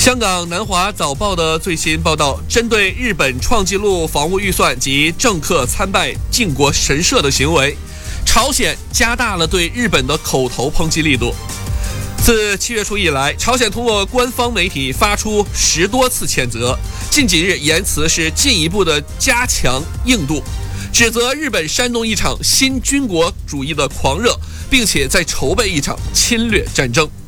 香港南华早报的最新报道，针对日本创纪录防务预算及政客参拜靖国神社的行为，朝鲜加大了对日本的口头抨击力度。自7月初以来，朝鲜通过官方媒体发出10多次谴责，近几日言辞是进一步的加强硬度，指责日本煽动一场新军国主义的狂热，并且在筹备一场侵略战争。